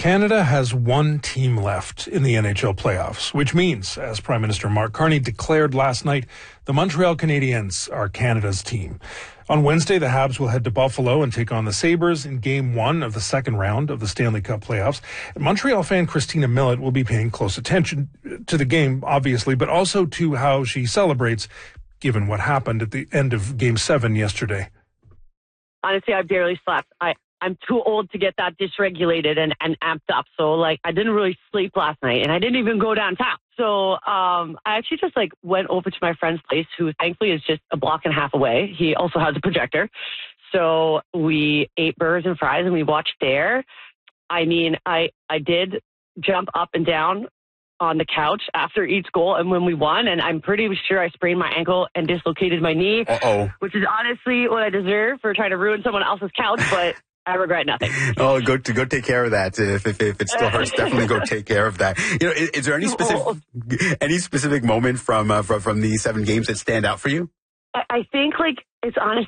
Canada has one team left in the NHL playoffs, which means, as Prime Minister Mark Carney declared last night, the Montreal Canadiens are Canada's team. On Wednesday, the Habs will head to Buffalo and take on the Sabres in Game 1 of the second round of the Stanley Cup playoffs. And Montreal fan Christina Millett will be paying close attention to the game, obviously, but also to how she celebrates, given what happened at the end of Game 7 yesterday. Honestly, I barely slept. I'm too old to get that dysregulated and amped up. So, I didn't really sleep last night, and I didn't even go downtown. So, I actually just, went over to my friend's place, who thankfully is just a block and a half away. He also has a projector. So, we ate burgers and fries, and we watched there. I mean, I did jump up and down on the couch after each goal and when we won, and I'm pretty sure I sprained my ankle and dislocated my knee, which is honestly what I deserve for trying to ruin someone else's couch, but I regret nothing. Oh, go take care of that. If it still hurts, definitely go take care of that. Is there any specific moment from the 7 games that stand out for you? I think it's honestly